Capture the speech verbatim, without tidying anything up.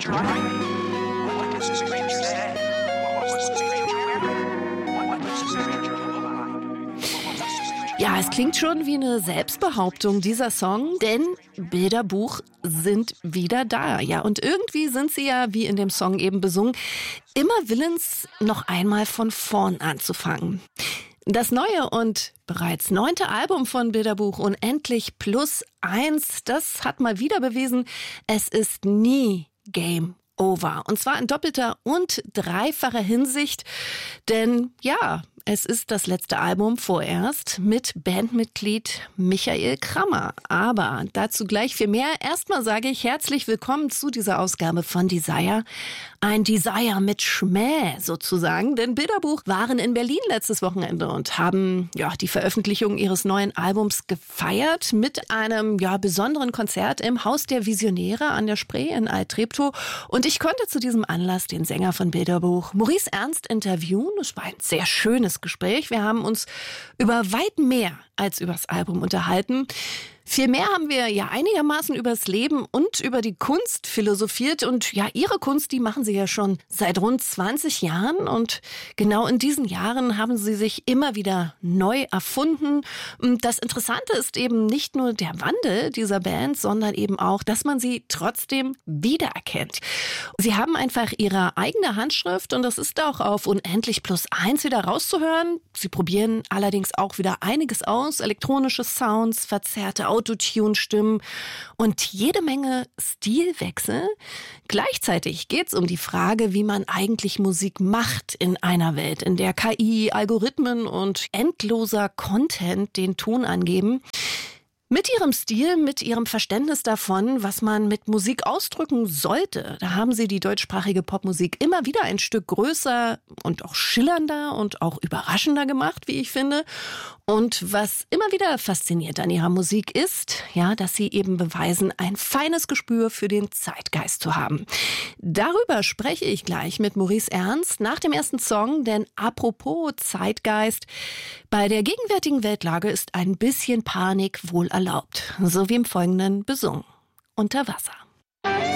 Ja, es klingt schon wie eine Selbstbehauptung, dieser Song, denn Bilderbuch sind wieder da. Ja, und irgendwie sind sie ja, wie in dem Song eben besungen, immer willens, noch einmal von vorn anzufangen. Das neue und bereits neunte Album von Bilderbuch, Unendlich plus eins, das hat mal wieder bewiesen, es ist nie Game over. Und zwar in doppelter und dreifacher Hinsicht, denn ja, es ist das letzte Album vorerst mit Bandmitglied Michael Krammer. Aber dazu gleich viel mehr. Erstmal sage ich herzlich willkommen zu dieser Ausgabe von Desire. Ein Desire mit Schmäh sozusagen, denn Bilderbuch waren in Berlin letztes Wochenende und haben ja die Veröffentlichung ihres neuen Albums gefeiert mit einem ja besonderen Konzert im Haus der Visionäre an der Spree in Alt-Treptow. Und ich konnte zu diesem Anlass den Sänger von Bilderbuch, Maurice Ernst, interviewen. Es war ein sehr schönes Gespräch. Wir haben uns über weit mehr als übers Album unterhalten. Vielmehr haben wir ja einigermaßen übers Leben und über die Kunst philosophiert. Und ja, ihre Kunst, die machen sie ja schon seit rund zwanzig Jahren. Und genau in diesen Jahren haben sie sich immer wieder neu erfunden. Und das Interessante ist eben nicht nur der Wandel dieser Band, sondern eben auch, dass man sie trotzdem wiedererkennt. Sie haben einfach ihre eigene Handschrift und das ist auch auf Unendlich plus eins wieder rauszuhören. Sie probieren allerdings auch wieder einiges aus. Elektronische Sounds, verzerrte Autotune-Stimmen und jede Menge Stilwechsel. Gleichzeitig geht es um die Frage, wie man eigentlich Musik macht in einer Welt, in der K I, Algorithmen und endloser Content den Ton angeben. Mit ihrem Stil, mit ihrem Verständnis davon, was man mit Musik ausdrücken sollte, da haben sie die deutschsprachige Popmusik immer wieder ein Stück größer und auch schillernder und auch überraschender gemacht, wie ich finde. Und was immer wieder fasziniert an ihrer Musik ist, ja, dass sie eben beweisen, ein feines Gespür für den Zeitgeist zu haben. Darüber spreche ich gleich mit Maurice Ernst nach dem ersten Song, denn apropos Zeitgeist, bei der gegenwärtigen Weltlage ist ein bisschen Panik wohl erlaubt, so wie im Folgenden besungen. Unter Wasser.